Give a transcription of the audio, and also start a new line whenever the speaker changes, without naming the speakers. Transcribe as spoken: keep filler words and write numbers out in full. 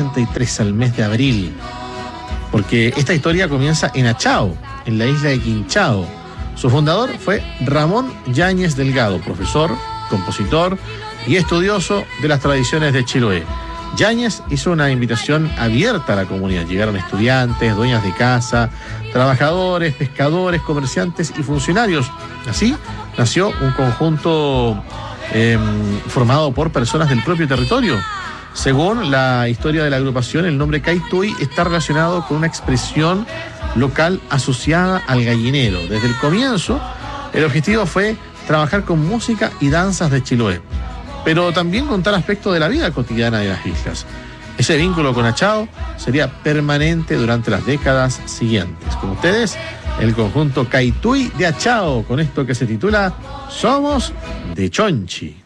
ochenta y tres, al mes de abril. Porque esta historia comienza en Achao, en la isla de Quinchao. Su fundador fue Ramón Yáñez Delgado, profesor, compositor y estudioso de las tradiciones de Chiloé. Yáñez hizo una invitación abierta a la comunidad. Llegaron estudiantes, dueñas de casa, trabajadores, pescadores, comerciantes y funcionarios. Así nació un conjunto eh, formado por personas del propio territorio. Según la historia de la agrupación, el nombre Caituy está relacionado con una expresión local asociada al gallinero. Desde el comienzo, el objetivo fue trabajar con música y danzas de Chiloé, pero también contar aspectos de la vida cotidiana de las islas. Ese vínculo con Achao sería permanente durante las décadas siguientes. Con ustedes, el conjunto Caituy de Achao, con esto que se titula Somos de Chonchi.